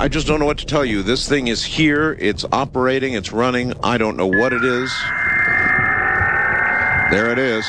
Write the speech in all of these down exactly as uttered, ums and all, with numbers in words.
I just don't know what to tell you. This thing is here. It's operating. It's running. I don't know what it is. There it is.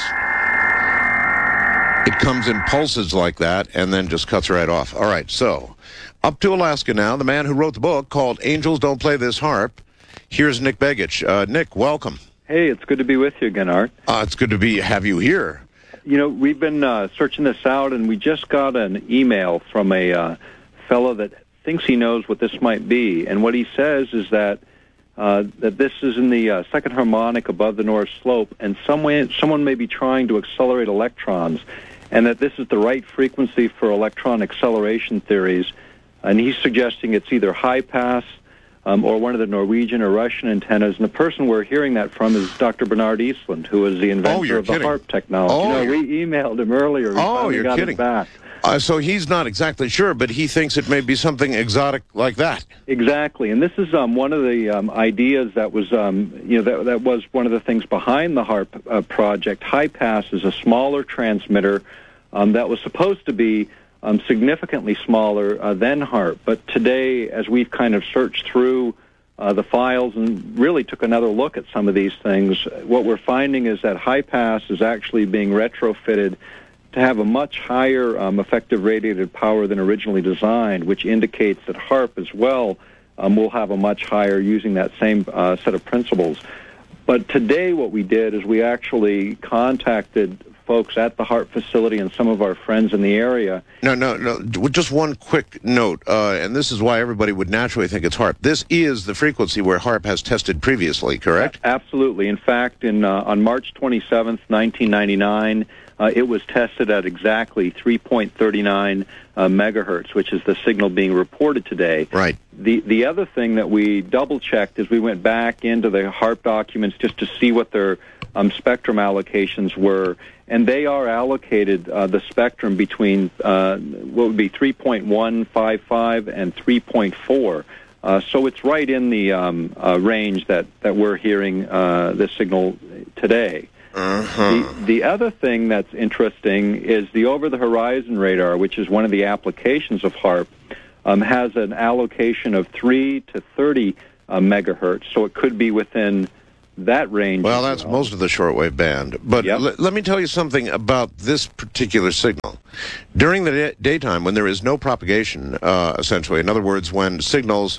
It comes in pulses like that and then just cuts right off. All right, so up to Alaska now. The man who wrote the book called Angels Don't Play This Harp. Here's Nick Begich. Uh, Nick, welcome. Hey, it's good to be with you again, Art. Uh, it's good to be have you here. You know, we've been uh, searching this out, and we just got an email from a uh, fellow that thinks he knows what this might be. And what he says is that uh, that this is in the uh, second harmonic above the North Slope, and some way, someone may be trying to accelerate electrons, and that this is the right frequency for electron acceleration theories. And he's suggesting it's either high pass um, or one of the Norwegian or Russian antennas. And the person we're hearing that from is Doctor Bernard Eastland, who is the inventor oh, of the kidding. HARP technology. Oh, you know, we emailed him earlier. We oh, you're got kidding. It back. Uh, so he's not exactly sure, but he thinks it may be something exotic like that. Exactly, and this is um, one of the um, ideas that was, um, you know, that, that was one of the things behind the HARP uh, project. High Pass is a smaller transmitter um, that was supposed to be um, significantly smaller uh, than HARP, but today, as we've kind of searched through uh, the files and really took another look at some of these things, what we're finding is that High Pass is actually being retrofitted to have a much higher um, effective radiated power than originally designed, which indicates that HARP as well um, will have a much higher using that same uh, set of principles. But today what we did is we actually contacted folks at the HARP facility and some of our friends in the area. No, no, no. Just one quick note, uh, and this is why everybody would naturally think it's HARP. This is the frequency where HARP has tested previously, correct? A- absolutely. In fact, in uh, on March twenty-seventh, nineteen ninety-nine, Uh, it was tested at exactly three point three nine uh, megahertz, which is the signal being reported today. Right. The the other thing that we double-checked is we went back into the HARP documents just to see what their um, spectrum allocations were, and they are allocated uh, the spectrum between uh, what would be three point one five five and three point four. Uh, so it's right in the um, uh, range that, that we're hearing uh, the signal today. Uh-huh. The, the other thing that's interesting is the over-the-horizon radar, which is one of the applications of HARP, um, has an allocation of three to thirty uh, megahertz, so it could be within that range. Well, that's well. most of the shortwave band. But yep. l- let me tell you something about this particular signal. During the day- daytime, when there is no propagation, uh, essentially, in other words, when signals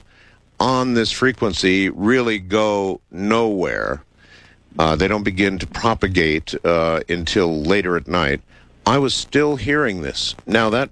on this frequency really go nowhere, Uh, they don't begin to propagate uh, until later at night. I was still hearing this. Now that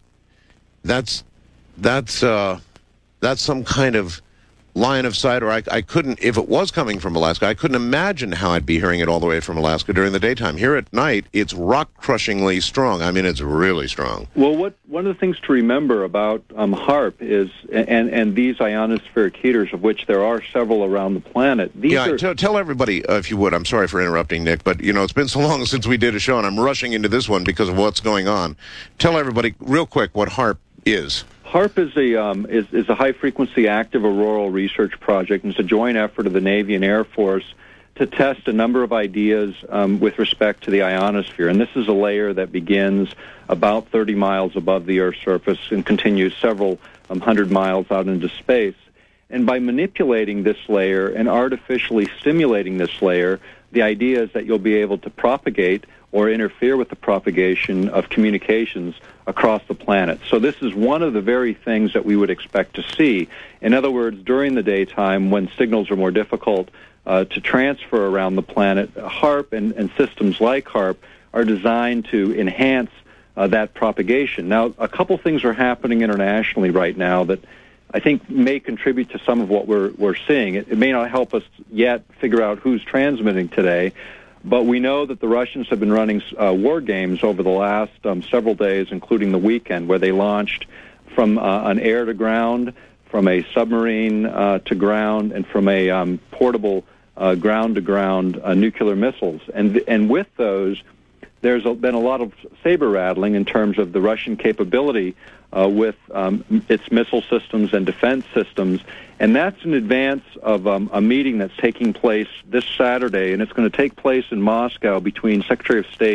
that's that's uh, that's some kind of line of sight, or I, I couldn't. If it was coming from Alaska, I couldn't imagine how I'd be hearing it all the way from Alaska during the daytime. Here at night, it's rock-crushingly strong. I mean, it's really strong. Well, what one of the things to remember about um, HARP is, and and these ionospheric heaters, of which there are several around the planet. These yeah, are... t- tell everybody, uh, if you would. I'm sorry for interrupting, Nick, but you know it's been so long since we did a show, and I'm rushing into this one because of what's going on. Tell everybody real quick what HARP is. HARP is a um, is, is a high-frequency active auroral research project, and it's a joint effort of the Navy and Air Force to test a number of ideas um, with respect to the ionosphere. And this is a layer that begins about thirty miles above the Earth's surface and continues several um, hundred miles out into space. And by manipulating this layer and artificially stimulating this layer, the idea is that you'll be able to propagate or interfere with the propagation of communications across the planet. So this is one of the very things that we would expect to see. In other words, during the daytime, when signals are more difficult uh, to transfer around the planet, HARP and, and systems like HARP are designed to enhance uh, that propagation. Now, a couple things are happening internationally right now that I think may contribute to some of what we're, we're seeing. It, it may not help us yet figure out who's transmitting today, but we know that the Russians have been running uh, war games over the last um, several days, including the weekend, where they launched from uh, an air-to-ground, from a submarine uh, to ground, and from a um, portable uh, ground-to-ground uh, nuclear missiles. And th- and with those, there's a, been a lot of saber-rattling in terms of the Russian capability uh, with um, its missile systems and defense systems. And that's in advance of um, a meeting that's taking place this Saturday, and it's going to take place in Moscow between Secretary of State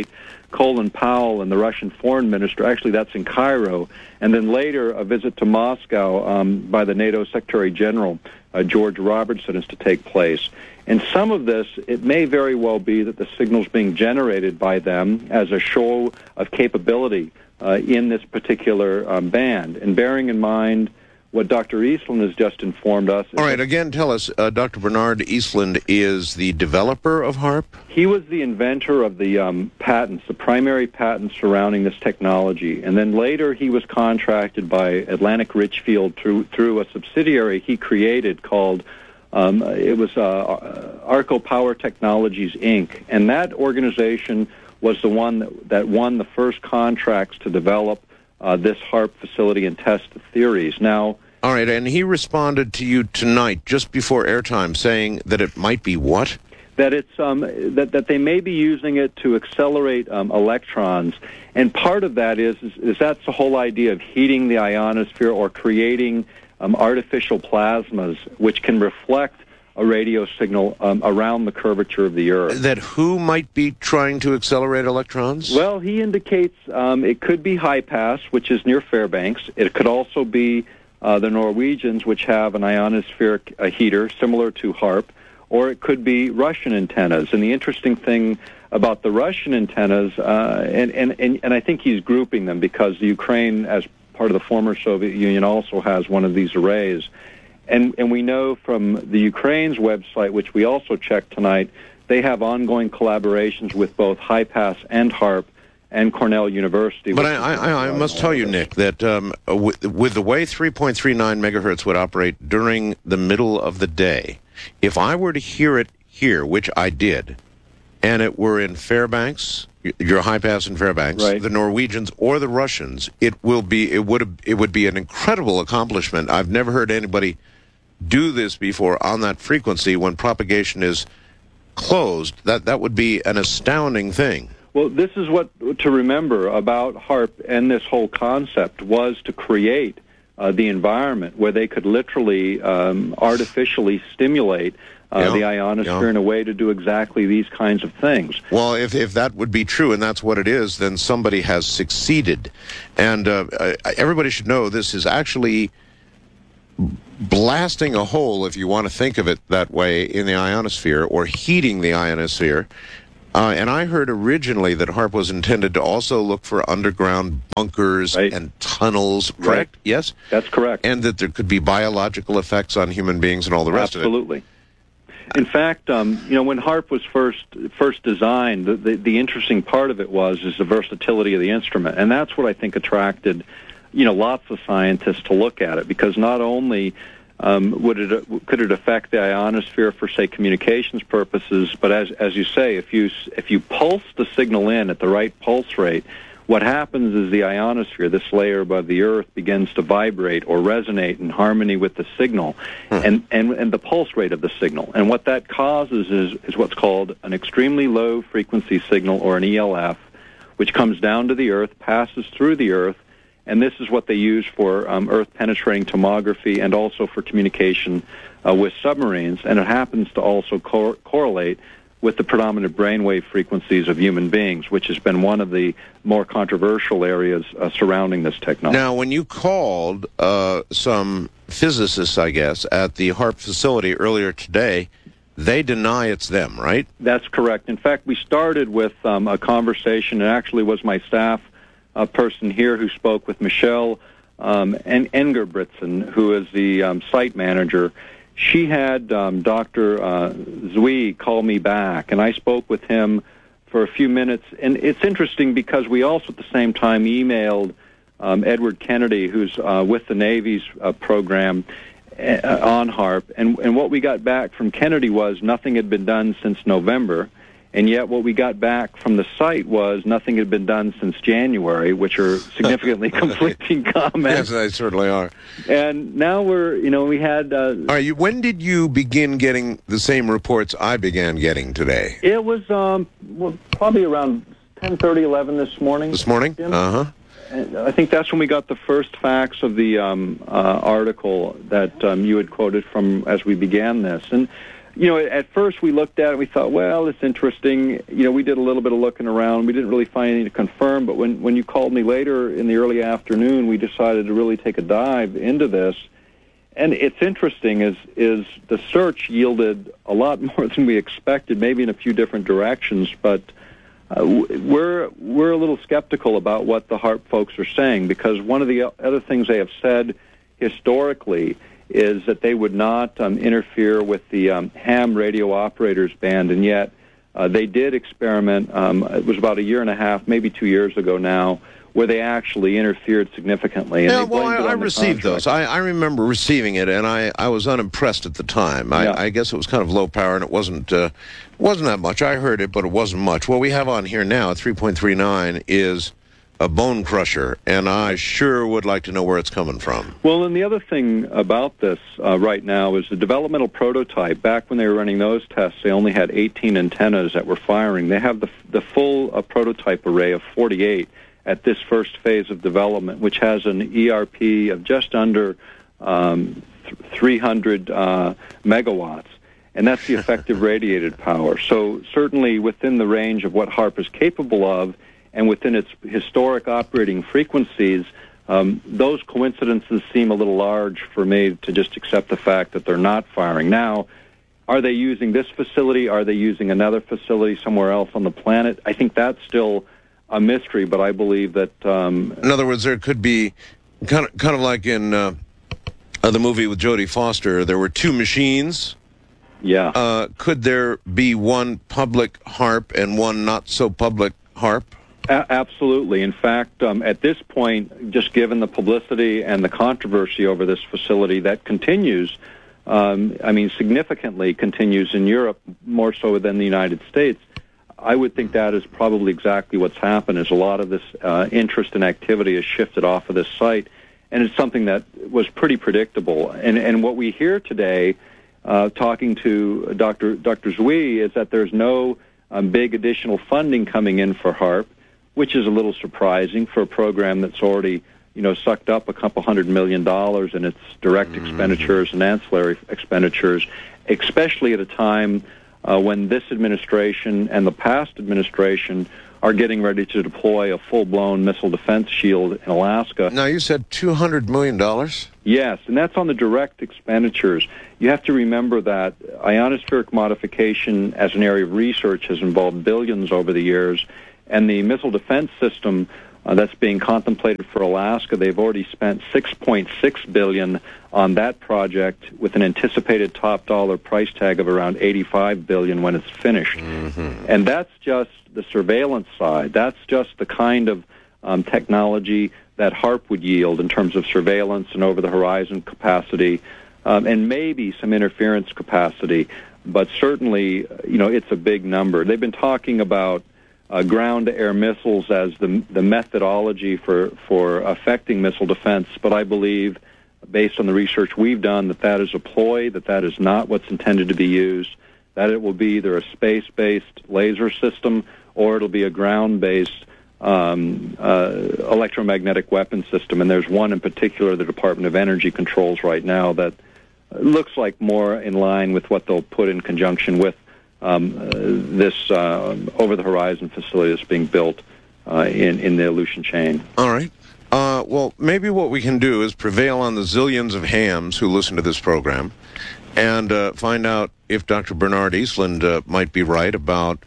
Colin Powell and the Russian foreign minister. Actually, that's in Cairo. And then later, a visit to Moscow um, by the NATO Secretary General, uh, George Robertson, is to take place. And some of this, it may very well be that the signal's being generated by them as a show of capability uh, in this particular um, band. And bearing in mind what Doctor Eastland has just informed us. All right, again, tell us, uh, Doctor Bernard Eastland is the developer of HAARP? He was the inventor of the um, patents, the primary patents surrounding this technology. And then later he was contracted by Atlantic Richfield through, through a subsidiary he created called, um, it was uh, Arco Power Technologies, Incorporated. And that organization was the one that, that won the first contracts to develop Uh, this HAARP facility and test the theories. Now, all right, and he responded to you tonight, just before airtime, saying that it might be what? That it's um, that that they may be using it to accelerate um, electrons, and part of that is, is is that's the whole idea of heating the ionosphere or creating um, artificial plasmas which can reflect a radio signal um, around the curvature of the Earth. That who might be trying to accelerate electrons? Well, he indicates um, it could be High Pass, which is near Fairbanks. It could also be uh, the Norwegians, which have an ionospheric uh, heater similar to HAARP, or it could be Russian antennas. And the interesting thing about the Russian antennas, uh, and, and, and, and I think he's grouping them because the Ukraine, as part of the former Soviet Union, also has one of these arrays. And, and we know from the Ukraine's website, which we also checked tonight, they have ongoing collaborations with both High Pass and HAARP and Cornell University. But I, I, I must tell you, Nick, that um, with, with the way three point three nine megahertz would operate during the middle of the day, if I were to hear it here, which I did, and it were in Fairbanks, your High Pass in Fairbanks, right, the Norwegians or the Russians, it will be it would it would be an incredible accomplishment. I've never heard anybody do this before on that frequency when propagation is closed. That that would be an astounding thing. Well, this is what to remember about HAARP and this whole concept was to create uh, the environment where they could literally um, artificially stimulate uh, yeah, the ionosphere yeah. in a way to do exactly these kinds of things. Well, if if that would be true, and that's what it is, then somebody has succeeded. And uh, everybody should know this is actually blasting a hole, if you want to think of it that way, in the ionosphere, or heating the ionosphere. Uh, and I heard originally that HAARP was intended to also look for underground bunkers right. and tunnels, correct? Right. Yes? That's correct. And that there could be biological effects on human beings and all the rest Absolutely. of it. In fact, um, you know, when HAARP was first first designed, the, the, the interesting part of it was is the versatility of the instrument. And that's what I think attracted you know, lots of scientists to look at it, because not only um, would it could it affect the ionosphere for, say, communications purposes, but as as you say, if you if you pulse the signal in at the right pulse rate, what happens is the ionosphere, this layer above the Earth, begins to vibrate or resonate in harmony with the signal, hmm. and, and and the pulse rate of the signal. And what that causes is is what's called an extremely low frequency signal, or an E L F, which comes down to the Earth, passes through the Earth. And this is what they use for um, Earth-penetrating tomography and also for communication uh, with submarines. And it happens to also cor- correlate with the predominant brainwave frequencies of human beings, which has been one of the more controversial areas uh, surrounding this technology. Now, when you called uh, some physicists, I guess, at the HAARP facility earlier today, they deny it's them, right? That's correct. In fact, we started with um, a conversation. It actually was my staff a person here who spoke with Michelle um, en- Engerbritsen, who is the um, site manager. She had um, Doctor Uh, Zui call me back, and I spoke with him for a few minutes. And it's interesting because we also at the same time emailed um, Edward Kennedy, who's uh, with the Navy's uh, program uh, on HAARP. And, and what we got back from Kennedy was nothing had been done since November. And yet what we got back from the site was nothing had been done since January, which are significantly conflicting comments. Yes, they certainly are. And now we're, you know, we had... Uh, All right, you, when did you begin getting the same reports I began getting today? It was um, well, probably around ten thirty, eleven this morning. This morning? Jim. Uh-huh. And I think that's when we got the first facts of the um, uh, article that um, you had quoted from as we began this. And you know, at first we looked at it, we thought, well, it's interesting. You know, we did a little bit of looking around. We didn't really find anything to confirm, but when, when you called me later in the early afternoon, we decided to really take a dive into this. And it's interesting is is the search yielded a lot more than we expected, maybe in a few different directions, but uh, we're we're a little skeptical about what the HAARP folks are saying, because one of the other things they have said historically is that they would not um, interfere with the um, ham radio operators band, and yet uh, they did experiment. Um, it was about a year and a half, maybe two years ago now, where they actually interfered significantly. And yeah, they well, blamed I, it on I the received contract. those. I, I remember receiving it, and I, I was unimpressed at the time. I, Yeah. I guess it was kind of low power, and it wasn't uh, wasn't that much. I heard it, but it wasn't much. What we have on here now at three point three nine is a bone crusher, and I sure would like to know where it's coming from. Well, and the other thing about this uh, right now is the developmental prototype. Back when they were running those tests, they only had eighteen antennas that were firing. They have the, the full uh, prototype array of forty-eight at this first phase of development, which has an E R P of just under um, th- three hundred uh, megawatts. And that's the effective radiated power. So certainly within the range of what HAARP is capable of, and within its historic operating frequencies, um, those coincidences seem a little large for me to just accept the fact that they're not firing. Now, are they using this facility? Are they using another facility somewhere else on the planet? I think that's still a mystery, but I believe that... Um, in other words, there could be kind of, kind of like in uh, uh, the movie with Jodie Foster, there were two machines. Yeah. Uh, could there be one public HAARP and one not-so-public HAARP? A- absolutely. In fact, um, at this point, just given the publicity and the controversy over this facility that continues, um, I mean, significantly continues in Europe, more so than the United States, I would think that is probably exactly what's happened, is a lot of this uh, interest and activity has shifted off of this site, and it's something that was pretty predictable. And, and what we hear today, uh, talking to Doctor Doctor Zwi, is that there's no um, big additional funding coming in for HAARP, which is a little surprising for a program that's already, you know, sucked up a couple hundred million dollars in its direct mm-hmm. expenditures and ancillary expenditures, especially at a time uh, when this administration and the past administration are getting ready to deploy a full-blown missile defense shield in Alaska. Now, you said two hundred million dollars? Yes, and that's on the direct expenditures. You have to remember that ionospheric modification as an area of research has involved billions over the years, and the missile defense system uh, that's being contemplated for Alaska, they've already spent six point six billion dollars on that project with an anticipated top dollar price tag of around eighty-five billion dollars when it's finished. Mm-hmm. And that's just the surveillance side. That's just the kind of um, technology that HAARP would yield in terms of surveillance and over-the-horizon capacity, um, and maybe some interference capacity. But certainly, you know, it's a big number. They've been talking about Uh, ground-to-air missiles as the the methodology for, for affecting missile defense, but I believe, based on the research we've done, that that is a ploy, that that is not what's intended to be used, that it will be either a space-based laser system or it'll be a ground-based um, uh, electromagnetic weapon system, and there's one in particular the Department of Energy controls right now that looks like more in line with what they'll put in conjunction with Um, uh, this uh, over-the-horizon facility that's being built uh, in, in the Aleutian chain. All right. Uh, well, maybe what we can do is prevail on the zillions of hams who listen to this program and uh, find out if Doctor Bernard Eastland uh, might be right about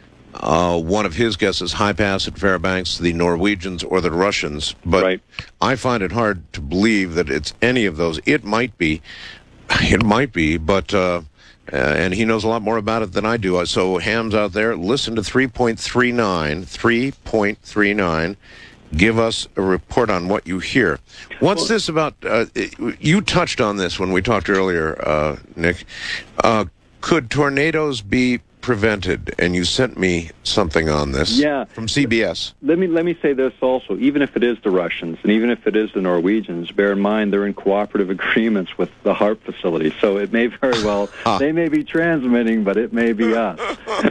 uh, one of his guesses, high pass at Fairbanks, the Norwegians or the Russians. But right. I find it hard to believe that it's any of those. It might be. It might be, but... Uh, Uh, and he knows a lot more about it than I do. So hams out there, listen to three point three nine, three point three nine. Give us a report on what you hear. What's this about? Uh, you touched on this when we talked earlier, uh, Nick. Uh, could tornadoes be prevented, and you sent me something on this Yeah. from C B S. Let me let me say this also. Even if it is the Russians, and even if it is the Norwegians, bear in mind they're in cooperative agreements with the HAARP facility. So it may very well they may be transmitting, but it may be us.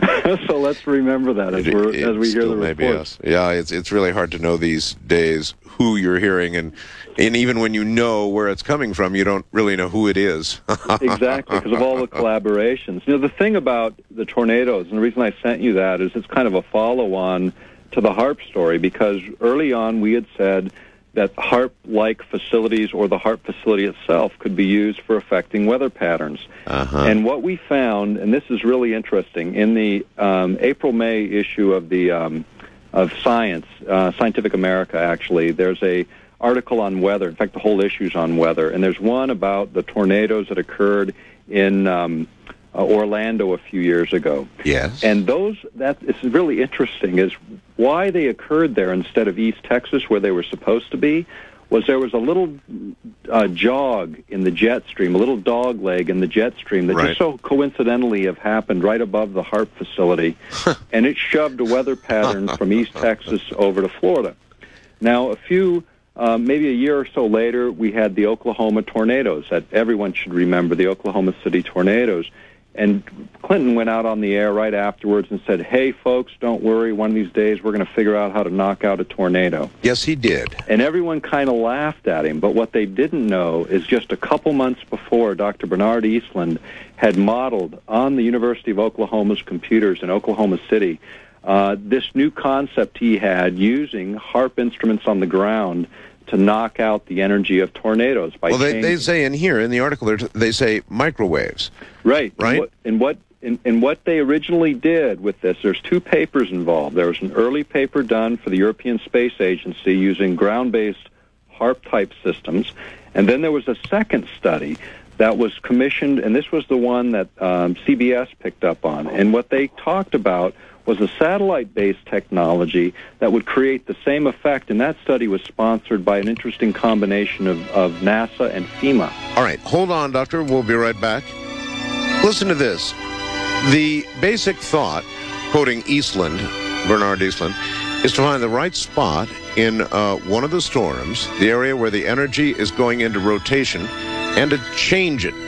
So let's remember that as It- we're it as we hear still the may be reports. us. Yeah, it's it's really hard to know these days who you're hearing, and and even when you know where it's coming from, you don't really know who it is. Exactly, because of all the collaborations. You know, the thing about the tornadoes, and the reason I sent you that is it's kind of a follow-on to the HAARP story, because early on we had said that HAARP-like facilities or the HAARP facility itself could be used for affecting weather patterns. Uh-huh. And what we found, and this is really interesting, in the um, April-May issue of the um, of Science, uh, Scientific America, actually, there's a article on weather. In fact, the whole issue's on weather. And there's one about the tornadoes that occurred in um, uh, Orlando a few years ago. Yes. And those, that is really interesting, is why they occurred there instead of East Texas where they were supposed to be, was there was a little uh, jog in the jet stream, a little dog leg in the jet stream that Right. just so coincidentally have happened right above the HAARP facility, and it shoved a weather pattern from East Texas over to Florida. Now, a few Um, maybe a year or so later, we had the Oklahoma tornadoes that everyone should remember, the Oklahoma City tornadoes. And Clinton went out on the air right afterwards and said, hey, folks, don't worry. One of these days we're going to figure out how to knock out a tornado. Yes, he did. And everyone kind of laughed at him. But what they didn't know is just a couple months before, Doctor Bernard Eastland had modeled on the University of Oklahoma's computers in Oklahoma City uh, this new concept he had using HAARP instruments on the ground to knock out the energy of tornadoes by Well, they, changing. they say in here, in the article, they're- they say microwaves. Right. Right? And what, and what and, and what they originally did with this, there's two papers involved. There was an early paper done for the European Space Agency using ground-based HAARP-type systems, and then there was a second study that was commissioned, and this was the one that um, C B S picked up on. And what they talked about was a satellite-based technology that would create the same effect, and that study was sponsored by an interesting combination of, of NASA and FEMA. All right, hold on, Doctor. We'll be right back. Listen to this. The basic thought, quoting Eastland, Bernard Eastland, is to find the right spot in uh, one of the storms, the area where the energy is going into rotation, and to change it.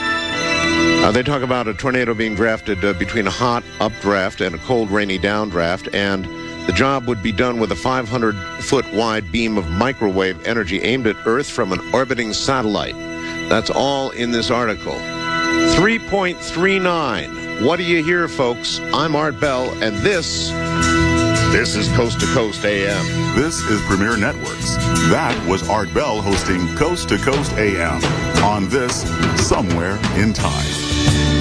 Uh, they talk about a tornado being drafted uh, between a hot updraft and a cold, rainy downdraft, and the job would be done with a five hundred foot wide beam of microwave energy aimed at Earth from an orbiting satellite. That's all in this article. three point three nine. What do you hear, folks? I'm Art Bell, and this, this is Coast to Coast A M. This is Premier Networks. That was Art Bell hosting Coast to Coast A M on this Somewhere in Time.